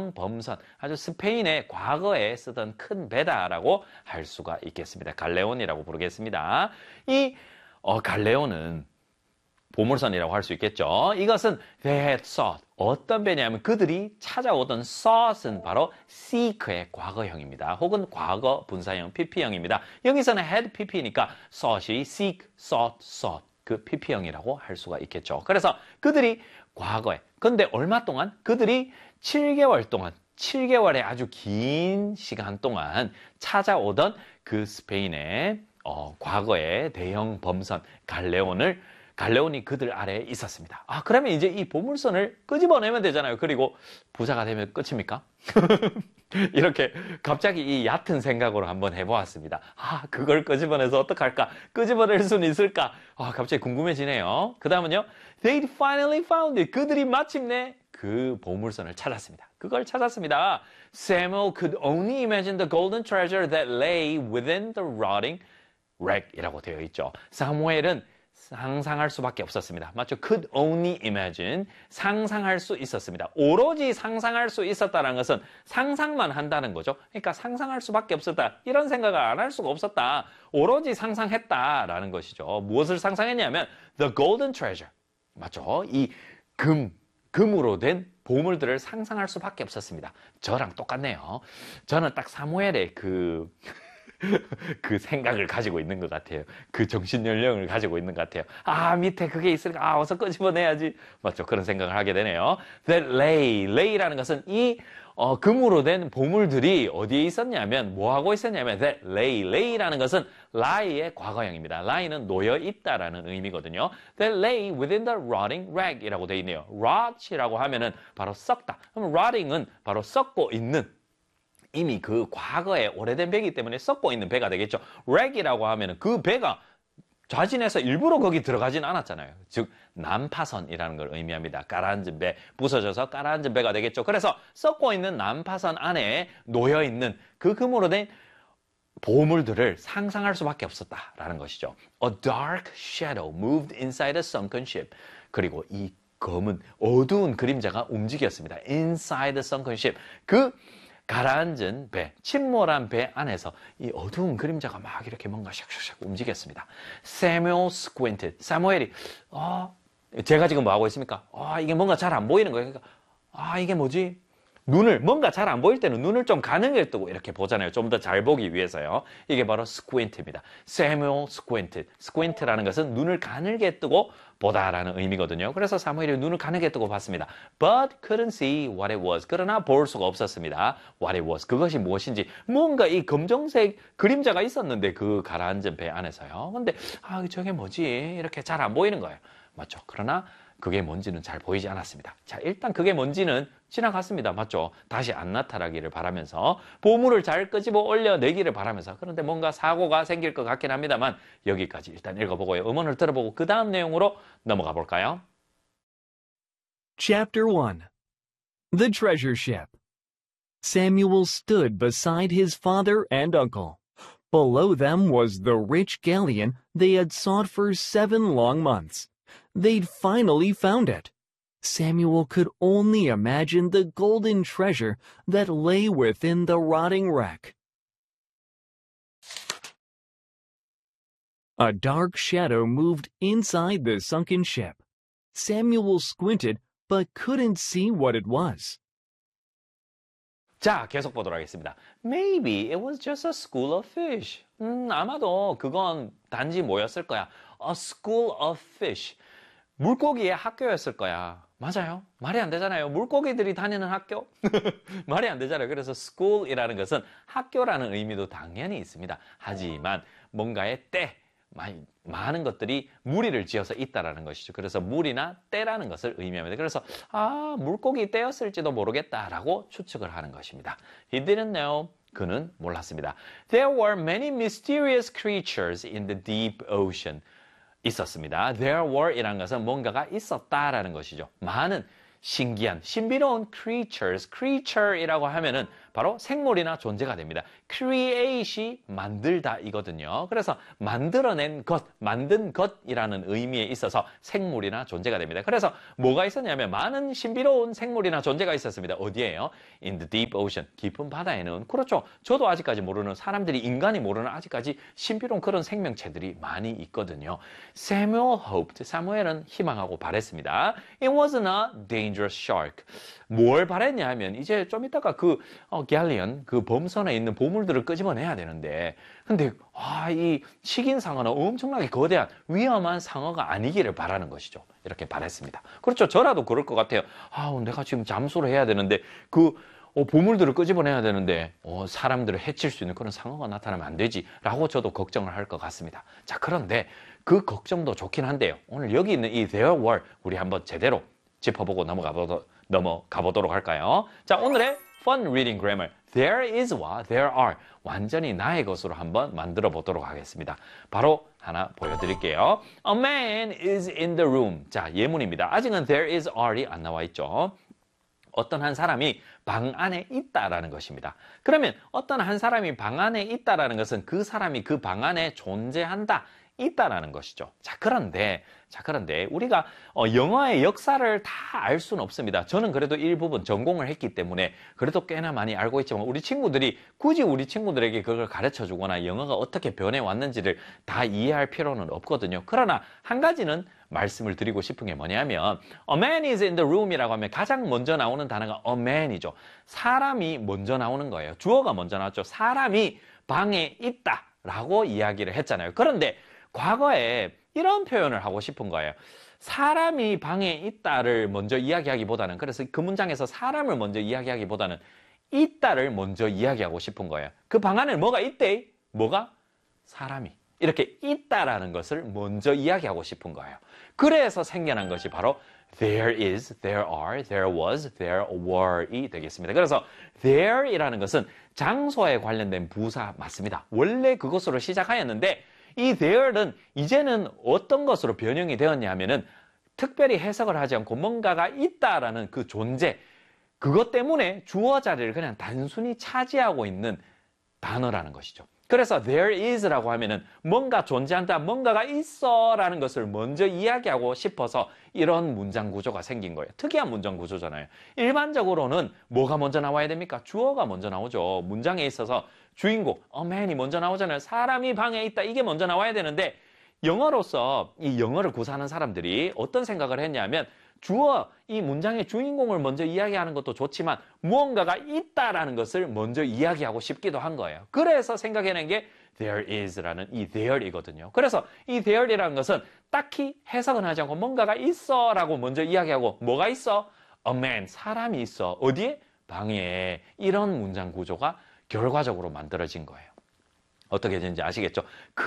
대형 범선, 아주 스페인의 과거에 쓰던 큰 배다라고 할 수가 있겠습니다. 갈레온이라고 부르겠습니다. 이 갈레온은 보물선이라고 할 수 있겠죠. 이것은 they had sought. 어떤 배냐면 그들이 찾아오던 sought은 바로 seek의 과거형입니다. 혹은 과거 분사형 pp형입니다. 여기서는 had pp니까 sought이 seek, sought. 그 pp형이라고 할 수가 있겠죠. 그래서 그들이 과거에, 근데 얼마 동안? 그들이 7개월 동안, 7개월의 아주 긴 시간 동안 찾아오던 그 스페인의 과거의 대형 범선 갈레온이 그들 아래에 있었습니다. 그러면 이제 이 보물선을 끄집어내면 되잖아요. 그리고 부자가 되면 끝입니까? 이렇게 갑자기 이 얕은 생각으로 한번 해보았습니다. 그걸 끄집어내서 어떡할까? 끄집어낼 수는 있을까? 갑자기 궁금해지네요. 그 다음은요. They finally found it. 그들이 마침내 그 보물선을 찾았습니다. 그걸 찾았습니다. Samuel could only imagine the golden treasure that lay within the rotting wreck이라고 되어 있죠. 사무엘은 상상할 수밖에 없었습니다. 맞죠? Could only imagine. 상상할 수 있었습니다. 오로지 상상할 수 있었다는 것은 상상만 한다는 거죠. 그러니까 상상할 수밖에 없었다. 이런 생각을 안 할 수가 없었다. 오로지 상상했다라는 것이죠. 무엇을 상상했냐면 the golden treasure. 맞죠? 이 금으로 된 보물들을 상상할 수밖에 없었습니다. 저랑 똑같네요. 저는 딱 사무엘의 그 생각을 가지고 있는 것 같아요. 그 정신 연령을 가지고 있는 것 같아요. 밑에 그게 있으니까 어서 끄집어내야지. 맞죠? 그런 생각을 하게 되네요. That lay라는 것은 이 금으로 된 보물들이 어디에 있었냐면 뭐하고 있었냐면 that lay라는 것은 lie의 과거형입니다. lie는 놓여 있다라는 의미거든요. That lay within the rotting wreck이라고 되어 있네요. rot이라고 하면은 바로 썩다. 그럼 rotting은 바로 썩고 있는, 이미 그 과거에 오래된 배이기 때문에 썩고 있는 배가 되겠죠. wreck이라고 하면은 그 배가 자진해서 일부러 거기 들어가진 않았잖아요. 즉 난파선이라는 걸 의미합니다. 가라앉은 배, 부서져서 가라앉은 배가 되겠죠. 그래서 썩고 있는 난파선 안에 놓여 있는 그 금으로 된 보물들을 상상할 수밖에 없었다라는 것이죠. A dark shadow moved inside a sunken ship. 그리고 이 검은 어두운 그림자가 움직였습니다. Inside the sunken ship. 그 가라앉은 배, 침몰한 배 안에서 이 어두운 그림자가 막 이렇게 뭔가 샥샥샥 움직였습니다. Samuel squinted. 사무엘이 제가 지금 뭐 하고 있습니까? 이게 뭔가 잘 안 보이는 거예요. 그러니까 이게 뭐지? 뭔가 잘 안 보일 때는 눈을 좀 가늘게 뜨고 이렇게 보잖아요. 좀 더 잘 보기 위해서요. 이게 바로 squint입니다. Samuel squinted. squint라는 것은 눈을 가늘게 뜨고 보다라는 의미거든요. 그래서 사무엘이 눈을 가늘게 뜨고 봤습니다. But couldn't see what it was. 그러나 볼 수가 없었습니다. What it was. 그것이 무엇인지. 뭔가 이 검정색 그림자가 있었는데 그 가라앉은 배 안에서요. 근데 저게 뭐지? 이렇게 잘 안 보이는 거예요. 맞죠? 그러나 그게 뭔지는 잘 보이지 않았습니다. 자, 일단 그게 뭔지는 지나갔습니다. 맞죠? 다시 안 나타나기를 바라면서 보물을 잘 끄집어 올려내기를 바라면서, 그런데 뭔가 사고가 생길 것 같긴 합니다만 여기까지 일단 읽어보고요. 음원을 들어보고 그 다음 내용으로 넘어가 볼까요? Chapter 1. The Treasure Ship. Samuel stood beside his father and uncle. Below them was the rich galleon they had sought for 7 long months. They'd finally found it. Samuel could only imagine the golden treasure that lay within the rotting wreck. A dark shadow moved inside the sunken ship. Samuel squinted but couldn't see what it was. 자, 계속 보도록 하겠습니다. Maybe it was just a school of fish. 아마도 그건 단지 뭐였을 거야? A school of fish. 물고기의 학교였을 거야. 맞아요. 말이 안 되잖아요. 물고기들이 다니는 학교? 말이 안 되잖아요. 그래서 school이라는 것은 학교라는 의미도 당연히 있습니다. 하지만 뭔가의 때, 많은 것들이 무리를 지어서 있다라는 것이죠. 그래서 무리나 때라는 것을 의미합니다. 그래서 물고기 때였을지도 모르겠다라고 추측을 하는 것입니다. He didn't know. 그는 몰랐습니다. There were many mysterious creatures in the deep ocean. 있었습니다. There were 이라는 것은 뭔가가 있었다라는 것이죠. 많은 신기한, 신비로운 creatures, creature이라고 하면은 바로 생물이나 존재가 됩니다. create이 만들다 이거든요. 그래서 만들어낸 것, 만든 것이라는 의미에 있어서 생물이나 존재가 됩니다. 그래서 뭐가 있었냐면 많은 신비로운 생물이나 존재가 있었습니다. 어디에요? In the deep ocean, 깊은 바다에는. 그렇죠. 저도 아직까지 모르는, 사람들이, 인간이 모르는 아직까지 신비로운 그런 생명체들이 많이 있거든요. Samuel hoped, 사무엘은 희망하고 바랬습니다. It wasn't a dangerous shark. 뭘 바랬냐 하면 이제 좀 이따가 그 갤리언, 그 범선에 있는 보물들을 끄집어내야 되는데, 근데 이 식인 상어는 엄청나게 거대한 위험한 상어가 아니기를 바라는 것이죠. 이렇게 바랬습니다. 그렇죠. 저라도 그럴 것 같아요. 내가 지금 잠수를 해야 되는데 그 보물들을 끄집어내야 되는데 사람들을 해칠 수 있는 그런 상어가 나타나면 안 되지 라고 저도 걱정을 할 것 같습니다. 자, 그런데 그 걱정도 좋긴 한데요. 오늘 여기 있는 이 there were 우리 한번 제대로 짚어보고 넘어가 보도록 할까요? 자, 오늘의 Fun Reading Grammar, there is와 there are 완전히 나의 것으로 한번 만들어 보도록 하겠습니다. 바로 하나 보여드릴게요. A man is in the room. 자, 예문입니다. 아직은 there is are이 안 나와 있죠. 어떤 한 사람이 방 안에 있다라는 것입니다. 그러면 어떤 한 사람이 방 안에 있다라는 것은 그 사람이 그 방 안에 존재한다, 있다라는 것이죠. 자, 그런데 우리가 영어의 역사를 다 알 수는 없습니다. 저는 그래도 일부분 전공을 했기 때문에 그래도 꽤나 많이 알고 있지만 우리 친구들이 굳이 우리 친구들에게 그걸 가르쳐 주거나 영어가 어떻게 변해왔는지를 다 이해할 필요는 없거든요. 그러나 한 가지는 말씀을 드리고 싶은 게 뭐냐면 A man is in the room이라고 하면 가장 먼저 나오는 단어가 a man이죠. 사람이 먼저 나오는 거예요. 주어가 먼저 나왔죠. 사람이 방에 있다라고 이야기를 했잖아요. 그런데 과거에 이런 표현을 하고 싶은 거예요. 사람이 방에 있다를 먼저 이야기하기보다는, 그래서 그 문장에서 사람을 먼저 이야기하기보다는 있다를 먼저 이야기하고 싶은 거예요. 그 방 안에 뭐가 있대? 뭐가? 사람이. 이렇게 있다라는 것을 먼저 이야기하고 싶은 거예요. 그래서 생겨난 것이 바로 there is, there are, there was, there were이 되겠습니다. 그래서 there이라는 것은 장소에 관련된 부사 맞습니다. 원래 그것으로 시작하였는데 이 there는 이제는 어떤 것으로 변형이 되었냐 하면은 특별히 해석을 하지 않고 뭔가가 있다라는 그 존재, 그것 때문에 주어 자리를 그냥 단순히 차지하고 있는 단어라는 것이죠. 그래서 there is라고 하면은 뭔가 존재한다, 뭔가가 있어라는 것을 먼저 이야기하고 싶어서 이런 문장 구조가 생긴 거예요. 특이한 문장 구조잖아요. 일반적으로는 뭐가 먼저 나와야 됩니까? 주어가 먼저 나오죠. 문장에 있어서 주인공, a man이 먼저 나오잖아요. 사람이 방에 있다, 이게 먼저 나와야 되는데 영어로서 이 영어를 구사하는 사람들이 어떤 생각을 했냐면 주어, 이 문장의 주인공을 먼저 이야기하는 것도 좋지만 무언가가 있다라는 것을 먼저 이야기하고 싶기도 한 거예요. 그래서 생각해낸 게 there is라는 이 there이거든요. 그래서 이 there이라는 것은 딱히 해석은 하지 않고 뭔가가 있어 라고 먼저 이야기하고 뭐가 있어? A man, 사람이 있어. 어디에? 방에. 이런 문장 구조가 결과적으로 만들어진 거예요. 어떻게 되는지 아시겠죠?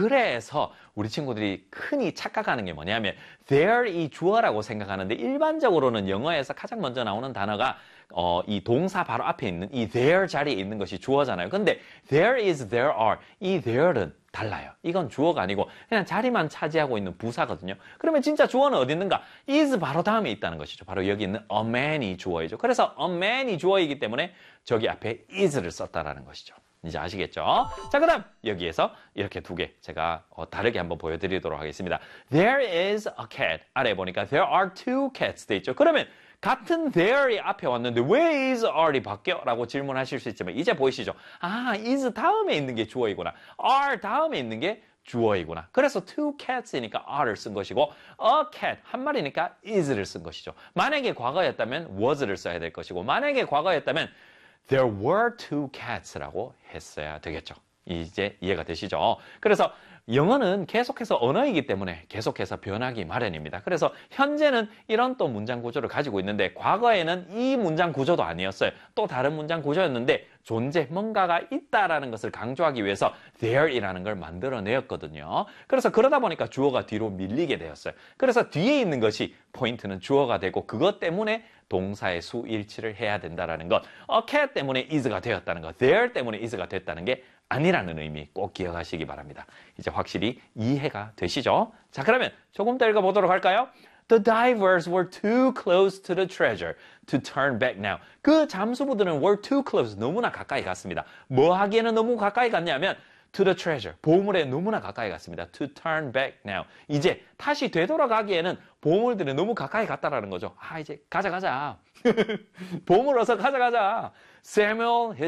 그래서 우리 친구들이 흔히 착각하는 게 뭐냐면 there 이 주어라고 생각하는데 일반적으로는 영어에서 가장 먼저 나오는 단어가 이 동사 바로 앞에 있는 이 there 자리에 있는 것이 주어잖아요. 근데 there is, there are 이 there는 달라요. 이건 주어가 아니고 그냥 자리만 차지하고 있는 부사거든요. 그러면 진짜 주어는 어디 있는가? is 바로 다음에 있다는 것이죠. 바로 여기 있는 a man이 주어이죠. 그래서 a man이 주어이기 때문에 저기 앞에 is를 썼다라는 것이죠. 이제 아시겠죠? 자, 그 다음 여기에서 이렇게 두 개 제가 다르게 한번 보여드리도록 하겠습니다. There is a cat. 아래 보니까 there are two cats 돼 있죠. 그러면 같은 there이 앞에 왔는데 왜 is, are이 바뀌어? 라고 질문하실 수 있지만 이제 보이시죠? 아, is 다음에 있는 게 주어이구나. are 다음에 있는 게 주어이구나. 그래서 two cats이니까 are를 쓴 것이고 a cat, 한 마리니까 is를 쓴 것이죠. 만약에 과거였다면 was를 써야 될 것이고 만약에 과거였다면 There were two cats라고 했어야 되겠죠. 이제 이해가 되시죠? 그래서 영어는 계속해서 언어이기 때문에 계속해서 변하기 마련입니다. 그래서 현재는 이런 또 문장 구조를 가지고 있는데 과거에는 이 문장 구조도 아니었어요. 또 다른 문장 구조였는데 존재, 뭔가가 있다라는 것을 강조하기 위해서 there이라는 걸 만들어내었거든요. 그래서 그러다 보니까 주어가 뒤로 밀리게 되었어요. 그래서 뒤에 있는 것이 포인트는 주어가 되고 그것 때문에 동사의 수 일치를 해야 된다는 것. A cat 때문에 is가 되었다는 것. There 때문에 is가 됐다는 게 아니라는 의미 꼭 기억하시기 바랍니다. 이제 확실히 이해가 되시죠? 자, 그러면 조금 더 읽어보도록 할까요? The divers were too close to the treasure to turn back now. 그 잠수부들은 were too close, 너무나 가까이 갔습니다. 뭐 하기에는 너무 가까이 갔냐면 to the treasure, 보물에 너무나 가까이 갔습니다. To turn back now. 이제 다시 되돌아가기에는 보물들이 너무 가까이 갔다라는 거죠. 이제 가자. 보물 어서 가자. Samuel,